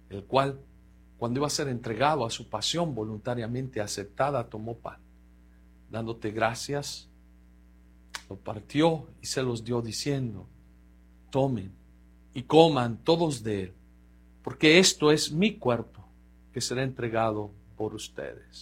el cual, cuando iba a ser entregado a su pasión voluntariamente aceptada, tomó pan, dándote gracias, lo partió y se los dio diciendo: tomen y coman todos de él, porque esto es mi cuerpo que será entregado por ustedes.